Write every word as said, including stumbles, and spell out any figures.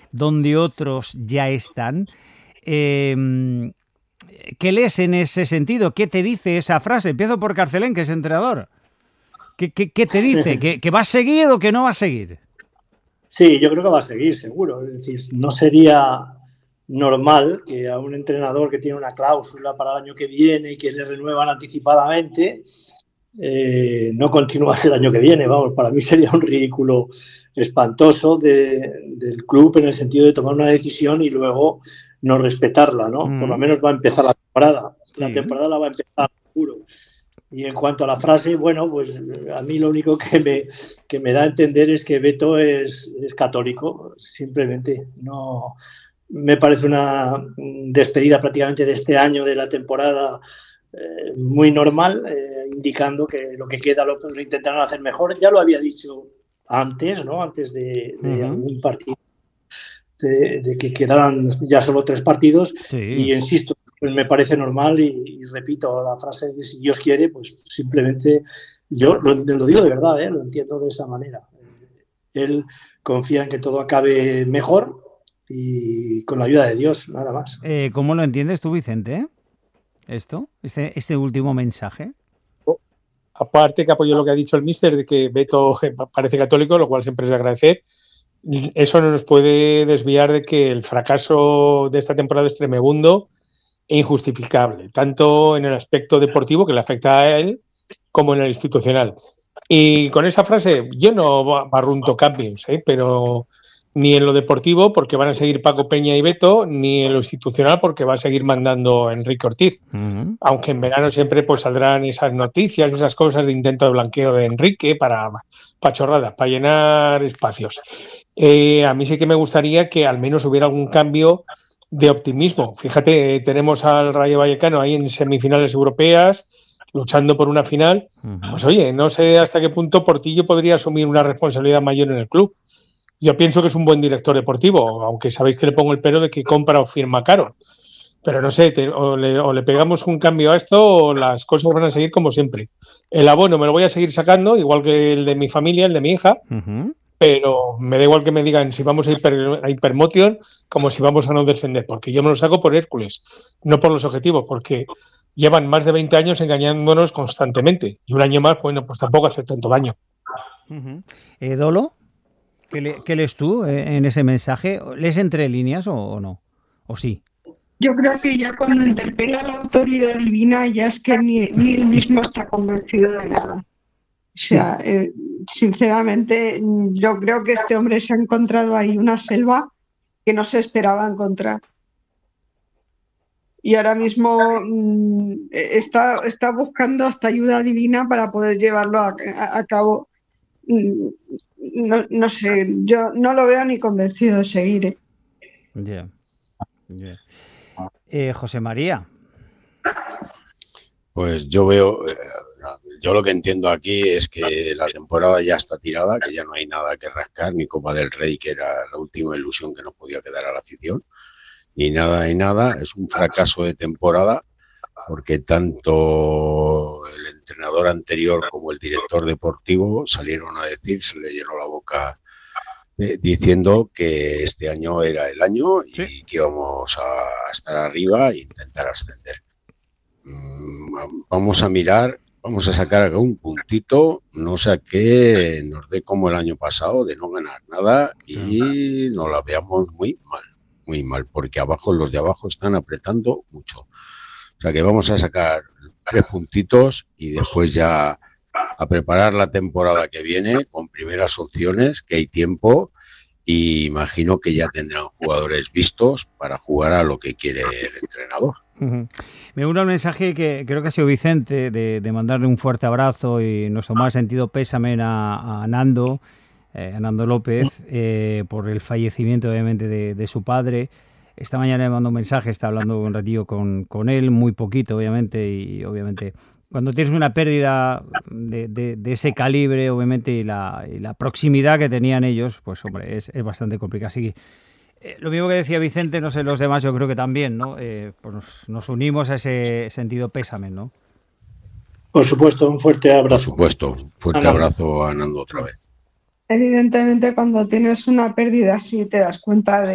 donde otros ya están. Eh, ¿Qué lees en ese sentido? ¿Qué te dice esa frase? Empiezo por Carcelén, que es entrenador. ¿Qué, qué, qué te dice? ¿Que, ¿Que va a seguir o que no va a seguir? Sí, yo creo que va a seguir, seguro. Es decir, no sería normal que a un entrenador que tiene una cláusula para el año que viene y que le renuevan anticipadamente eh, no continuase el año que viene. Vamos, para mí sería un ridículo espantoso de, del club en el sentido de tomar una decisión y luego no respetarla, ¿no? Mm. Por lo menos va a empezar la temporada. Sí. La temporada la va a empezar, seguro. Y en cuanto a la frase, bueno, pues a mí lo único que me, que me da a entender es que Beto es, es católico, simplemente. No, me parece una despedida prácticamente de este año de la temporada eh, muy normal, eh, indicando que lo que queda lo, lo intentarán hacer mejor. Ya lo había dicho antes, ¿no? Antes de, de uh-huh. algún partido, de, de que quedaran ya solo tres partidos. Sí. Y insisto, pues me parece normal y, y repito la frase de si Dios quiere, pues simplemente yo lo, lo digo de verdad, ¿eh? Lo entiendo de esa manera. Él confía en que todo acabe mejor y con la ayuda de Dios, nada más. Eh, ¿Cómo lo entiendes tú, Vicente? Esto, este, este último mensaje. Aparte que apoyo lo que ha dicho el míster de que Beto parece católico, lo cual siempre es de agradecer. Eso no nos puede desviar de que el fracaso de esta temporada es tremebundo e injustificable, tanto en el aspecto deportivo que le afecta a él como en el institucional. Y con esa frase yo no barrunto cambios, ¿eh? Pero ni en lo deportivo porque van a seguir Paco Peña y Beto, ni en lo institucional porque va a seguir mandando Enrique Ortiz. Uh-huh. Aunque en verano siempre pues saldrán esas noticias, esas cosas de intento de blanqueo de Enrique para, para chorradas, para llenar espacios. Eh, a mí sí que me gustaría que al menos hubiera algún cambio de optimismo. Fíjate, tenemos al Rayo Vallecano ahí en semifinales europeas, luchando por una final. Uh-huh. Pues oye, no sé hasta qué punto Portillo podría asumir una responsabilidad mayor en el club. Yo pienso que es un buen director deportivo, aunque sabéis que le pongo el pero de que compra o firma caro. Pero no sé, te, o, le, o le pegamos un cambio a esto o las cosas van a seguir como siempre. El abono me lo voy a seguir sacando, igual que el de mi familia, el de mi hija, uh-huh. Pero me da igual que me digan si vamos a, hiper, a hipermotion como si vamos a no defender, porque yo me lo saco por Hércules, no por los objetivos, porque llevan más de veinte años engañándonos constantemente. Y un año más, bueno, pues tampoco hace tanto daño. Uh-huh. Eh, ¿Dolo? ¿Qué, le, ¿Qué lees tú en ese mensaje? ¿Lees entre líneas o, o no? ¿O sí? Yo creo que ya cuando interpela a la autoridad divina ya es que ni, ni él mismo está convencido de nada. O sea, eh, sinceramente yo creo que este hombre se ha encontrado ahí una selva que no se esperaba encontrar. Y ahora mismo mmm, está, está buscando hasta ayuda divina para poder llevarlo a, a, a cabo. No, no sé, yo no lo veo ni convencido de seguir. ¿eh? Yeah. Yeah. Eh, José María. Pues yo veo, eh, yo lo que entiendo aquí es que la temporada ya está tirada, que ya no hay nada que rascar, ni Copa del Rey, que era la última ilusión que nos podía quedar a la afición, ni nada ni nada. Es un fracaso de temporada porque tanto el entrenador anterior como el director deportivo salieron a decir, se le llenó la boca eh, diciendo que este año era el año y sí. que íbamos a estar arriba e intentar ascender. Mm, vamos a mirar, vamos a sacar un puntito, no sea que nos dé como el año pasado de no ganar nada y nos la veamos muy mal, muy mal, porque abajo los de abajo están apretando mucho. O sea que vamos a sacar tres puntitos y después ya a preparar la temporada que viene con primeras opciones, que hay tiempo, y imagino que ya tendrán jugadores vistos para jugar a lo que quiere el entrenador. Uh-huh. Me uno al mensaje que creo que ha sido Vicente, de, de mandarle un fuerte abrazo y nuestro más sentido pésame a, a Nando, eh, a Nando López, eh, por el fallecimiento obviamente de, de su padre. Esta mañana le mando un mensaje, está hablando un ratillo con, con él, muy poquito obviamente, y obviamente cuando tienes una pérdida de, de, de ese calibre, obviamente, y la, y la proximidad que tenían ellos, pues hombre, es, es bastante complicado. Así que eh, lo mismo que decía Vicente, no sé, los demás yo creo que también, ¿no? Eh, pues nos, nos unimos a ese sentido pésame, ¿no? Por supuesto, un fuerte abrazo. Por supuesto, un fuerte Ana. abrazo a Nando otra vez. Evidentemente, cuando tienes una pérdida así, te das cuenta de